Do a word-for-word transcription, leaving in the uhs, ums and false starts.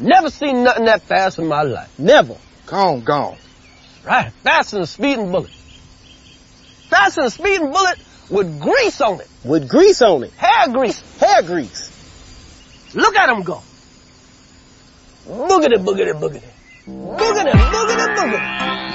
Never seen nothing that fast in my life. Never. Gone, gone. Right, faster than a speeding bullet. Faster than a speeding bullet with grease on it. With grease on it. Hair grease. Hair grease. Look at him go. Boogity, boogity, boogity. Boogity, boogity, boogity.